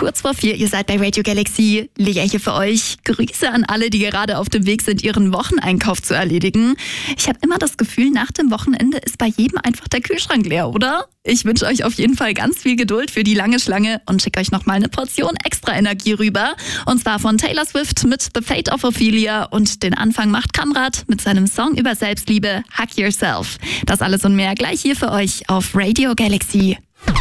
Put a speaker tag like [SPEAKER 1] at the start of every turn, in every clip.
[SPEAKER 1] kurz vor 4, ihr seid bei Radio Galaxy. Lea hier für euch. Grüße an alle, die gerade auf dem Weg sind, ihren Wocheneinkauf zu erledigen. Ich habe immer das Gefühl, nach dem Wochenende ist bei jedem einfach der Kühlschrank leer, oder? Ich wünsche euch auf jeden Fall ganz viel Geduld für die lange Schlange und schicke euch nochmal eine Portion extra Energie rüber. Und zwar von Taylor Swift mit The Fate of Ophelia und den Anfang macht Konrad mit seinem Song über Selbstliebe, Hug Yourself. Das alles und mehr gleich hier für euch auf Radio Galaxy.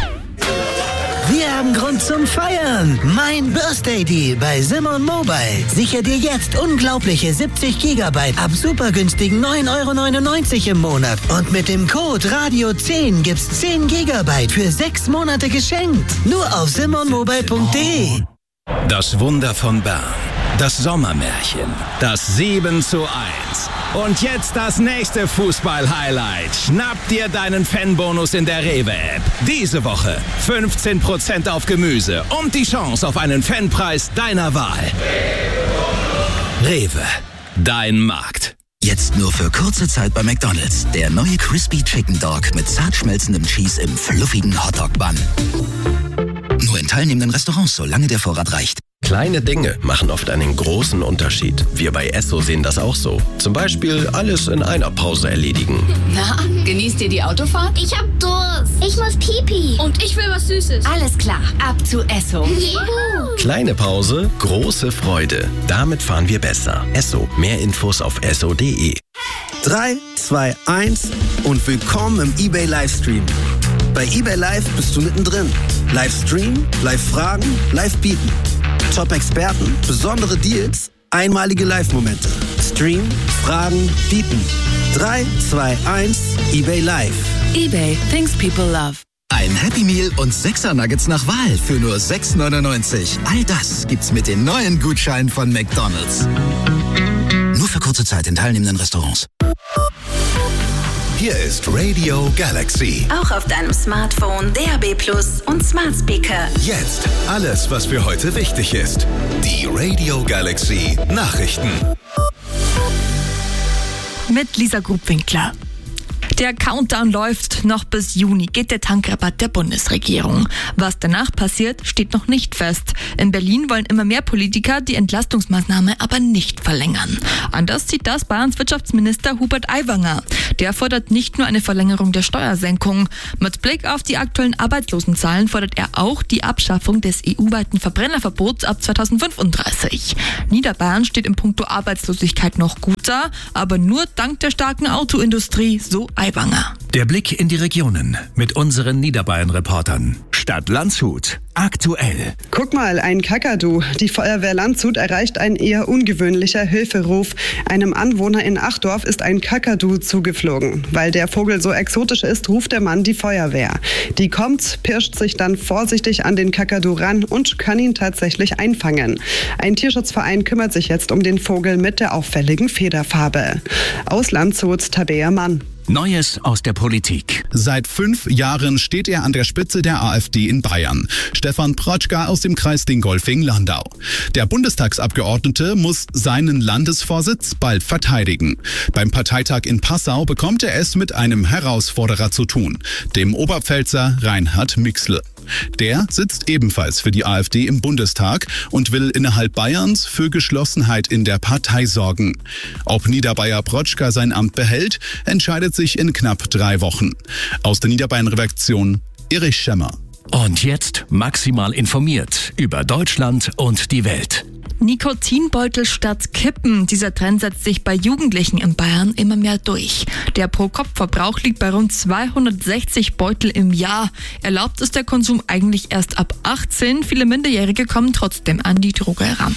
[SPEAKER 2] Wir haben Grund zum Feiern. Mein Birthday Deal bei Simon Mobile. Sichere dir jetzt unglaubliche 70 GB ab supergünstigen 9,99 € im Monat. Und mit dem Code Radio10 gibt's 10 GB für 6 Monate geschenkt. Nur auf simonmobile.de.
[SPEAKER 3] Das Wunder von Bern. Das Sommermärchen. Das 7:1. Und jetzt das nächste Fußball-Highlight. Schnapp dir deinen Fanbonus in der Rewe-App. Diese Woche 15% auf Gemüse und die Chance auf einen Fanpreis deiner Wahl. Rewe, dein Markt.
[SPEAKER 4] Jetzt nur für kurze Zeit bei McDonald's. Der neue Crispy Chicken Dog mit zart schmelzendem Cheese im fluffigen Hotdog-Bun. Nur in teilnehmenden Restaurants, solange der Vorrat reicht.
[SPEAKER 5] Kleine Dinge machen oft einen großen Unterschied. Wir bei Esso sehen das auch so. Zum Beispiel alles in einer Pause erledigen.
[SPEAKER 6] Na, genießt ihr die Autofahrt?
[SPEAKER 7] Ich hab Durst. Ich muss Pipi.
[SPEAKER 6] Und ich will was Süßes.
[SPEAKER 8] Alles klar, ab zu Esso.
[SPEAKER 7] Juhu.
[SPEAKER 5] Kleine Pause, große Freude. Damit fahren wir besser. Esso. Mehr Infos auf esso.de.
[SPEAKER 9] 3, 2, 1 und willkommen im eBay Livestream. Bei eBay Live bist du mittendrin. Livestream, Live-Fragen, Live-Bieten. Top-Experten, besondere Deals, einmalige Live-Momente. Stream, Fragen, Bieten. 3, 2, 1, eBay Live.
[SPEAKER 8] eBay, things people love.
[SPEAKER 4] Ein Happy Meal und 6er Nuggets nach Wahl für nur 6,99 €. All das gibt's mit den neuen Gutscheinen von McDonald's. Nur für kurze Zeit in teilnehmenden Restaurants.
[SPEAKER 3] Hier ist Radio Galaxy.
[SPEAKER 8] Auch auf deinem Smartphone, DAB+ und Smart Speaker.
[SPEAKER 3] Jetzt alles, was für heute wichtig ist. Die Radio Galaxy Nachrichten.
[SPEAKER 10] Mit Lisa Grubwinkler. Der Countdown läuft. Noch bis Juni geht der Tankrabatt der Bundesregierung. Was danach passiert, steht noch nicht fest. In Berlin wollen immer mehr Politiker die Entlastungsmaßnahme aber nicht verlängern. Anders sieht das Bayerns Wirtschaftsminister Hubert Aiwanger. Der fordert nicht nur eine Verlängerung der Steuersenkung. Mit Blick auf die aktuellen Arbeitslosenzahlen fordert er auch die Abschaffung des EU-weiten Verbrennerverbots ab 2035. Niederbayern steht in puncto Arbeitslosigkeit noch gut da, aber nur dank der starken Autoindustrie, so Aiwanger.
[SPEAKER 11] Der Blick in die Regionen mit unseren Niederbayern-Reportern. Stadt Landshut. Aktuell.
[SPEAKER 12] Guck mal, ein Kakadu. Die Feuerwehr Landshut erreicht ein eher ungewöhnlicher Hilferuf. Einem Anwohner in Achdorf ist ein Kakadu zugeflogen. Weil der Vogel so exotisch ist, ruft der Mann die Feuerwehr. Die kommt, pirscht sich dann vorsichtig an den Kakadu ran und kann ihn tatsächlich einfangen. Ein Tierschutzverein kümmert sich jetzt um den Vogel mit der auffälligen Federfarbe. Aus Landshut, Tabea Mann.
[SPEAKER 11] Neues aus der Politik.
[SPEAKER 13] Seit 5 Jahren steht er an der Spitze der AfD in Bayern. Stefan Protschka aus dem Kreis Dingolfing-Landau. Der Bundestagsabgeordnete muss seinen Landesvorsitz bald verteidigen. Beim Parteitag in Passau bekommt er es mit einem Herausforderer zu tun, dem Oberpfälzer Reinhard Mixle. Der sitzt ebenfalls für die AfD im Bundestag und will innerhalb Bayerns für Geschlossenheit in der Partei sorgen. Ob Niederbayer Protschka sein Amt behält, entscheidet sich in knapp 3 Wochen. Aus der Niederbayern-Redaktion Erich Schemmer.
[SPEAKER 11] Und jetzt maximal informiert über Deutschland und die Welt.
[SPEAKER 10] Nikotinbeutel statt Kippen. Dieser Trend setzt sich bei Jugendlichen in Bayern immer mehr durch. Der Pro-Kopf-Verbrauch liegt bei rund 260 Beutel im Jahr. Erlaubt ist der Konsum eigentlich erst ab 18. Viele Minderjährige kommen trotzdem an die Droge ran.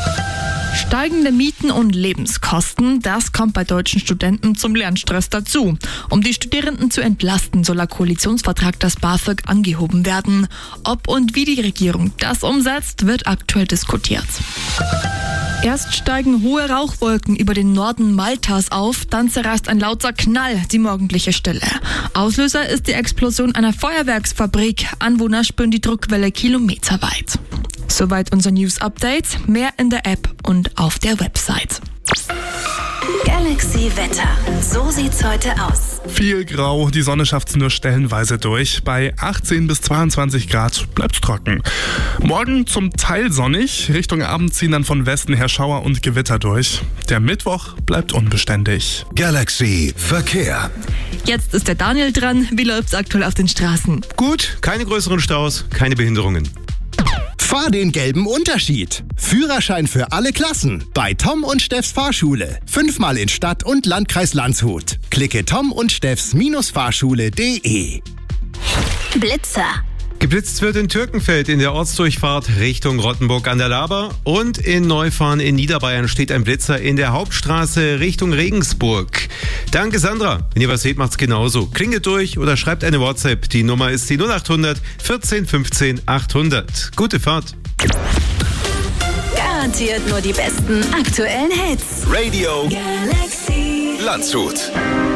[SPEAKER 10] Steigende Mieten und Lebenskosten, das kommt bei deutschen Studenten zum Lernstress dazu. Um die Studierenden zu entlasten, soll der Koalitionsvertrag das BAföG angehoben werden. Ob und wie die Regierung das umsetzt, wird aktuell diskutiert. Erst steigen hohe Rauchwolken über den Norden Maltas auf, dann zerreißt ein lauter Knall die morgendliche Stille. Auslöser ist die Explosion einer Feuerwerksfabrik. Anwohner spüren die Druckwelle kilometerweit. Soweit unser News-Update. Mehr in der App und auf der Website.
[SPEAKER 8] Galaxy Wetter. So sieht's heute aus.
[SPEAKER 14] Viel grau, die Sonne schafft's nur stellenweise durch. Bei 18 bis 22 Grad bleibt's trocken. Morgen zum Teil sonnig, Richtung Abend ziehen dann von Westen her Schauer und Gewitter durch. Der Mittwoch bleibt unbeständig.
[SPEAKER 11] Galaxy Verkehr.
[SPEAKER 10] Jetzt ist der Daniel dran. Wie läuft's aktuell auf den Straßen?
[SPEAKER 15] Gut, keine größeren Staus, keine Behinderungen.
[SPEAKER 16] Fahr den gelben Unterschied. Führerschein für alle Klassen bei Tom und Steffs Fahrschule. 5-mal in Stadt und Landkreis Landshut. Klicke Tom und Steffs-Fahrschule.de.
[SPEAKER 7] Blitzer.
[SPEAKER 15] Geblitzt wird in Türkenfeld in der Ortsdurchfahrt Richtung Rottenburg an der Laber und in Neufahren in Niederbayern steht ein Blitzer in der Hauptstraße Richtung Regensburg. Danke Sandra. Wenn ihr was seht, macht's genauso. Klingelt durch oder schreibt eine WhatsApp. Die Nummer ist die 0800 14 15 800. Gute Fahrt.
[SPEAKER 8] Garantiert nur die besten aktuellen Hits.
[SPEAKER 11] Radio
[SPEAKER 8] Galaxy
[SPEAKER 11] Landshut.